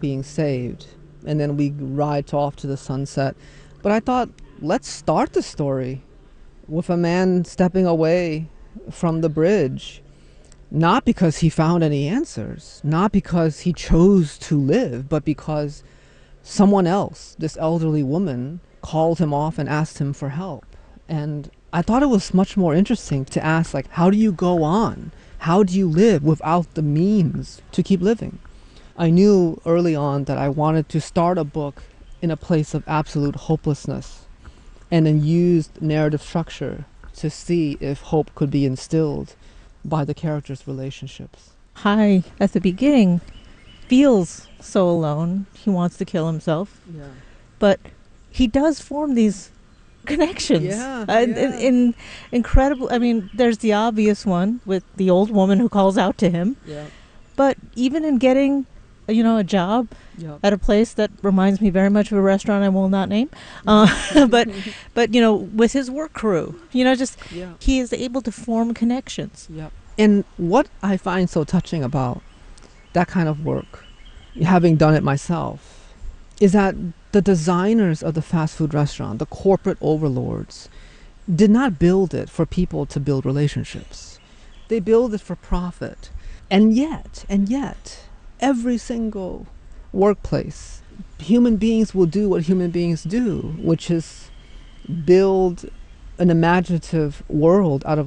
being saved, and then we ride off to the sunset. But I thought, let's start the story with a man stepping away from the bridge, not because he found any answers, not because he chose to live, but because someone else, this elderly woman, called him off and asked him for help. And I thought it was much more interesting to ask, like, how do you go on? How do you live without the means to keep living? I knew early on that I wanted to start a book in a place of absolute hopelessness, and then used narrative structure to see if hope could be instilled by the characters' relationships. Hai, at the beginning, feels so alone. He wants to kill himself. Yeah. But he does form these connections. In incredible. I mean, there's the obvious one with the old woman who calls out to him. Yeah. But even in getting, a job at a place that reminds me very much of a restaurant I will not name, but with his work crew, he is able to form connections. Yeah. And what I find so touching about that kind of work, having done it myself, is that the designers of the fast food restaurant, the corporate overlords, did not build it for people to build relationships. They build it for profit. And yet, every single workplace, human beings will do what human beings do, which is build an imaginative world out of